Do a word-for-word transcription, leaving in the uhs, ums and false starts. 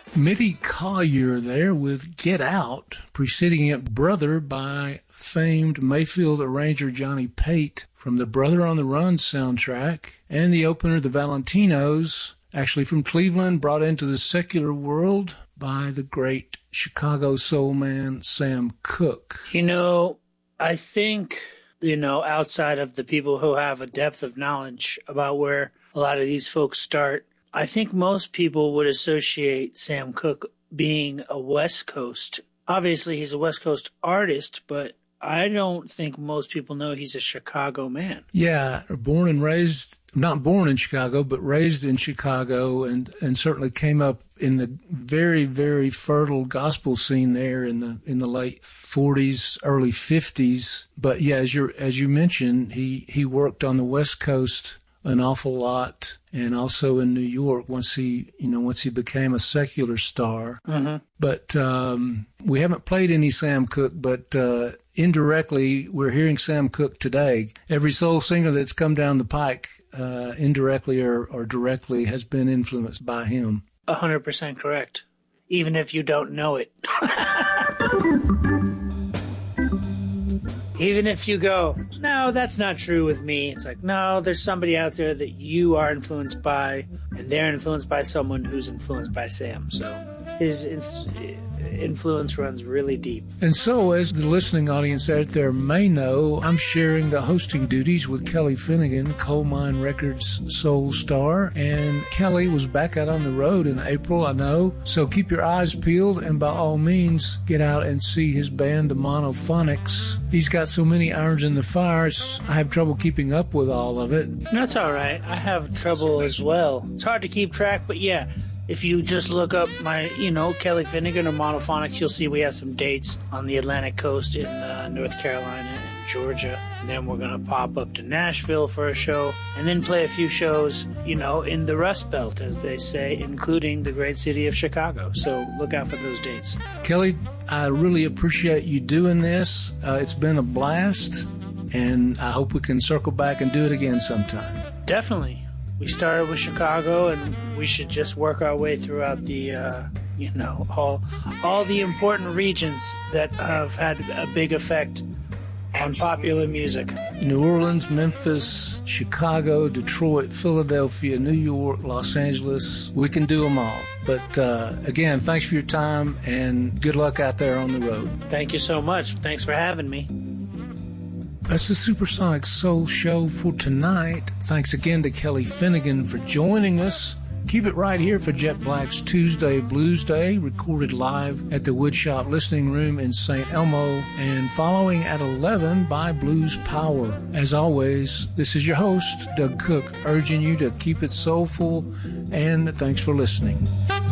Mitty Collier there with Get Out, preceding it Brother by famed Mayfield arranger Johnny Pate from the Brother on the Run soundtrack, and the opener, the Valentinos, actually from Cleveland, brought into the secular world by the great Chicago soul man Sam Cooke. You know, I think, you know, outside of the people who have a depth of knowledge about where a lot of these folks start, I think most people would associate Sam Cooke being a West Coast. Obviously, he's a West Coast artist, but I don't think most people know he's a Chicago man. Yeah, born and raised, not born in Chicago, but raised in Chicago, and, and certainly came up in the very, very fertile gospel scene there in the in the late forties, early fifties. But yeah, as you as you mentioned, he, he worked on the West Coast an awful lot, and also in New York once he, you know, once he became a secular star. Mm-hmm. But um, we haven't played any Sam Cooke, but uh, indirectly we're hearing Sam Cooke today. Every soul singer that's come down the pike, uh, indirectly or, or directly, has been influenced by him. A hundred percent correct, even if you don't know it. Even if you go, no, that's not true with me. It's like, no, there's somebody out there that you are influenced by, and they're influenced by someone who's influenced by Sam. So his influence runs really deep. And so, as the listening audience out there may know, I'm sharing the hosting duties with Kelly Finnegan, Coal Mine Records soul star. And Kelly was back out on the road in April, I know. So keep your eyes peeled, and by all means, get out and see his band, the Monophonics. He's got so many irons in the fire, I have trouble keeping up with all of it. That's all right. I have trouble as well. It's hard to keep track, but yeah. If you just look up my, you know, Kelly Finnegan or Monophonics, you'll see we have some dates on the Atlantic coast in uh, North Carolina and Georgia. And then we're going to pop up to Nashville for a show and then play a few shows, you know, in the Rust Belt, as they say, including the great city of Chicago. So look out for those dates. Kelly, I really appreciate you doing this. Uh, it's been a blast, and I hope we can circle back and do it again sometime. Definitely. We started with Chicago, and we should just work our way throughout the, uh, you know, all all the important regions that have had a big effect on popular music. New Orleans, Memphis, Chicago, Detroit, Philadelphia, New York, Los Angeles. We can do them all. But uh, again, thanks for your time, and good luck out there on the road. Thank you so much. Thanks for having me. That's the Supersonic Soul Show for tonight. Thanks again to Kelly Finnegan for joining us. Keep it right here for Jet Black's Tuesday Blues Day, recorded live at the Woodshop Listening Room in Saint Elmo, and following at eleven by Blues Power. As always, this is your host, Doug Cook, urging you to keep it soulful, and thanks for listening.